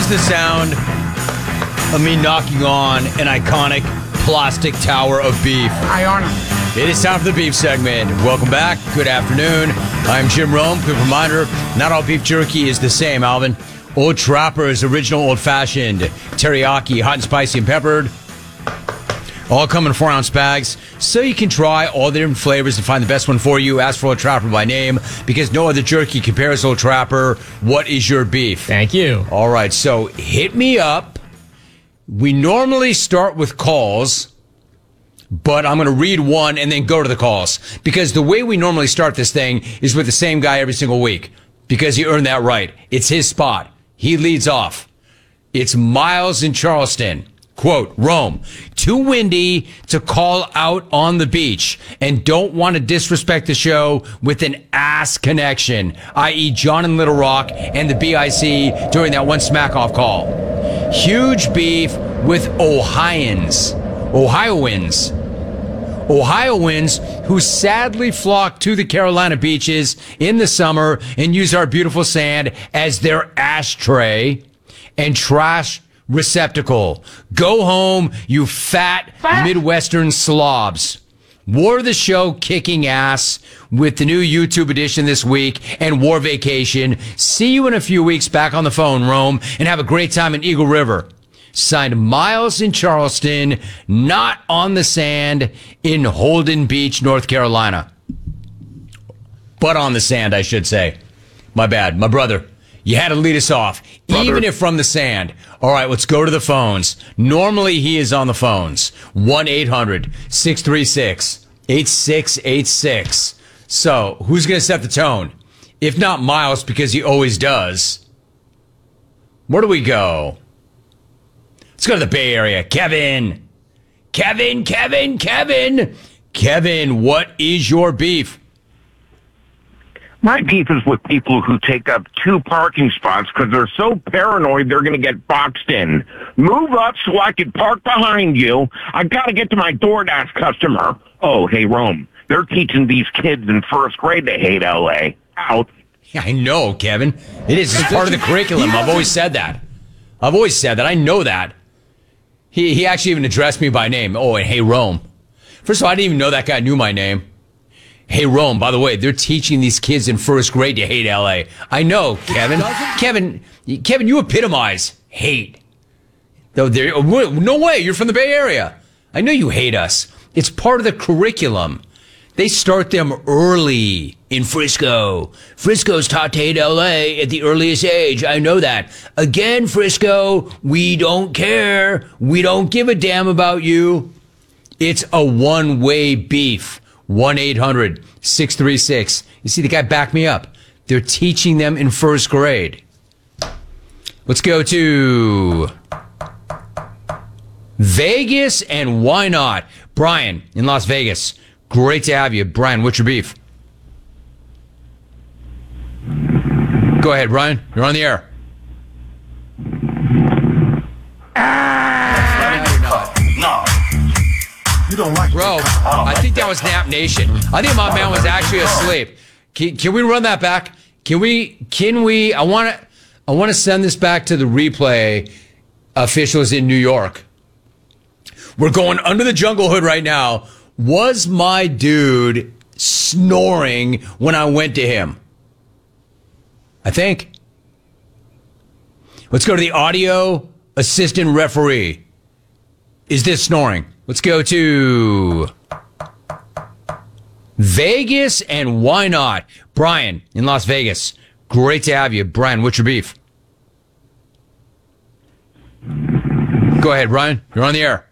is the sound of me knocking on an iconic plastic tower of beef. Iona. It is time for the beef segment. Welcome back. Good afternoon. I'm Jim Rome. Quick reminder, not all beef jerky is the same, Alvin. Old Trapper's original old-fashioned, teriyaki, hot and spicy and peppered. All come in 4-ounce bags, so you can try all the different flavors and find the best one for you. Ask for Old Trapper by name, because no other jerky compares Old Trapper. What is your beef? Thank you. All right, so hit me up. We normally start with calls, but I'm going to read one and then go to the calls, because the way we normally start this thing is with the same guy every single week, because he earned that right. It's his spot. He leads off. It's Miles in Charleston. Quote, Rome, too windy to call out on the beach and don't want to disrespect the show with an ass connection, i.e. John in Little Rock and the BIC during that one smack-off call. Huge beef with Ohioans who sadly flock to the Carolina beaches in the summer and use our beautiful sand as their ashtray and trash receptacle. Go home, you fat Midwestern slobs. War the show kicking ass with the new YouTube edition this week and War Vacation. See you in a few weeks back on the phone, Rome, and have a great time in Eagle River. Signed, Miles in Charleston, not on the sand in Holden Beach, North Carolina. But on the sand, I should say. My bad. My brother, you had to lead us off, even if from the sand. All right, let's go to the phones. Normally, he is on the phones. 1-800-636-8686. So, who's going to set the tone? If not Miles, because he always does. Where do we go? Let's go to the Bay Area. Kevin, what is your beef? My beef is with people who take up 2 parking spots because they're so paranoid they're going to get boxed in. Move up so I can park behind you. I got to get to my DoorDash customer. Oh, hey, Rome, they're teaching these kids in first grade to hate L.A. Out. Yeah, I know, Kevin. It is. It's part of the curriculum. I've always said that. I know that. He actually even addressed me by name. Oh, and hey, Rome. First of all, I didn't even know that guy knew my name. Hey, Rome, by the way, they're teaching these kids in first grade to hate L.A. I know, Kevin. Kevin, you epitomize hate. Though no way, you're from the Bay Area. I know you hate us. It's part of the curriculum. They start them early in Frisco. Frisco's taught to hate L.A. at the earliest age. I know that. Again, Frisco, we don't care. We don't give a damn about you. It's a one-way beef. 1-800-636. You see, the guy backed me up. They're teaching them in first grade. Let's go to Vegas, and why not? Brian in Las Vegas. Great to have you. Brian, what's your beef? Go ahead, Brian. You're on the air. No. You don't like Bro, I think that was Nap Nation. I think my man was actually asleep. Can we run that back? Can we? I want to send this back to the replay officials in New York. We're going under the jungle hood right now. Was my dude snoring when I went to him? I think. Let's go to the audio assistant referee. Is this snoring? Let's go to Vegas, and why not? Brian in Las Vegas. Great to have you. Brian, what's your beef? Go ahead, Brian. You're on the air.